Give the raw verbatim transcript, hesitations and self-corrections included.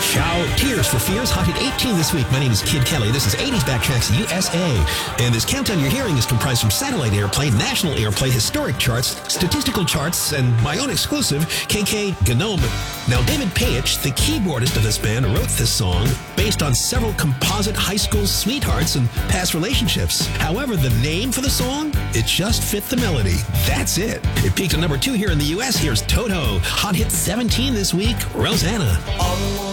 Ciao. Tears for Fears, Hot Hit eighteen this week. My name is Kid Kelly. This is eighties Backtracks U S A. And this countdown you're hearing is comprised from satellite airplay, national airplay, historic charts, statistical charts, and my own exclusive, K K Gnome. Now, David Payich, the keyboardist of this band, wrote this song based on several composite high school sweethearts and past relationships. However, the name for the song, it just fit the melody. That's it. It peaked at number two here in the U S. Here's Toto. Hot Hit seventeen this week, Rosanna.